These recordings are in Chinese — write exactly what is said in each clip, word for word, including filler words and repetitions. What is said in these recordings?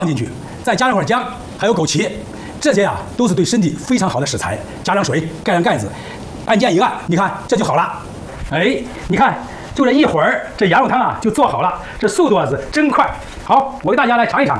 进去，再加上会姜，还有枸杞，这些啊都是对身体非常好的食材。加上水，盖上盖子，按键一按，你看这就好了。哎，你看，就这一会儿，这羊肉汤啊就做好了，这速度啊是真快。好，我给大家来尝一尝。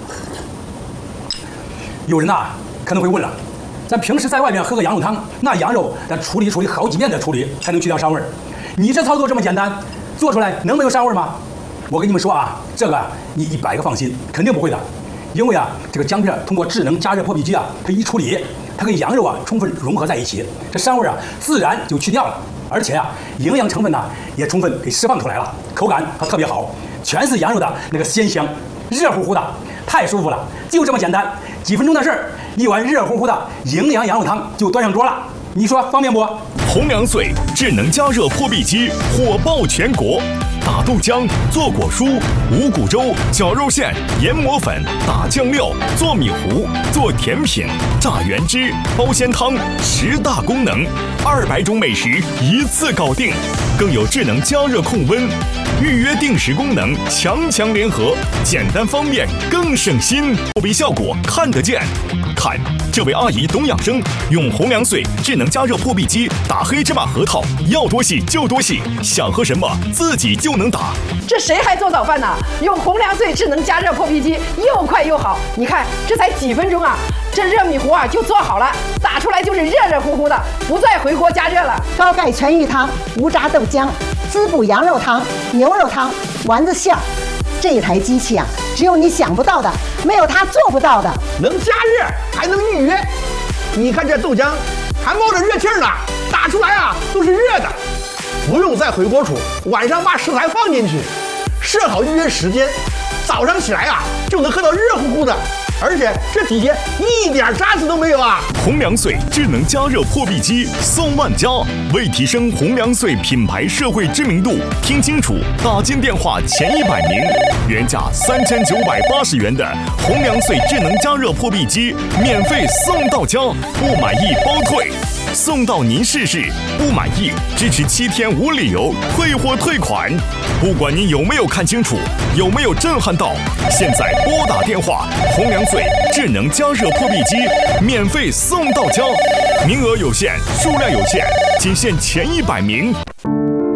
有人呐、啊、可能会问了，咱平时在外面喝个羊肉汤，那羊肉咱处理处理好几遍的处理才能去掉膻味儿。你这操作这么简单，做出来能没有膻味儿吗？我跟你们说啊，这个你一百个放心，肯定不会的。因为啊，这个姜片通过智能加热破壁机啊，它一处理，它跟羊肉啊充分融合在一起，这膻味啊自然就去掉了。而且啊，营养成分呢也充分给释放出来了，口感还特别好，全是羊肉的那个鲜香，热乎乎的，太舒服了。就这么简单，几分钟的事儿，一碗热乎乎的营养羊肉汤就端上桌了。你说方便不？ 红粮穗智能加热破壁机火爆全国，打豆浆、做果蔬、五谷粥、绞肉馅、研磨粉、打酱料、做米糊、做甜品、榨原汁、包鲜汤，十大功能，二百种美食一次搞定，更有智能加热控温、预约定时功能，强强联合，简单方便更省心，破壁效果看得见。看，这位阿姨懂养生，用红粮穗智能加热破壁机打黑芝麻核桃，要多细就多细，想喝什么自己就能打。 这谁还做早饭呢？用红粮穗智能加热破壁机，又快又好。你看，这才几分钟啊，这热米糊啊就做好了，打出来就是热热乎乎的，不再回锅加热了。 高钙全鱼汤、无渣豆浆、滋补羊肉汤、牛肉汤、丸子馅儿。这台机器啊，只有你想不到的，没有它做不到的。 能加热，还能预约。你看这豆浆还冒着热气呢，打出来啊都是热的，不用再回锅煮，晚上把食材放进去，设好预约时间，早上起来啊就能喝到热乎乎的，而且这底下一点渣子都没有啊！ 红粮穗智能加热破壁机送万家，为提升红粮穗品牌社会知名度，听清楚，打进电话前一百名，原价三千九百八十元的红粮穗智能加热破壁机免费送到家，不满意包退。送到您试试，不满意支持七天无理由退货退款。不管您有没有看清楚，有没有震撼到，现在拨打电话，红粮穗智能加热破壁机免费送到家，名额有限，数量有限，仅限前一百名，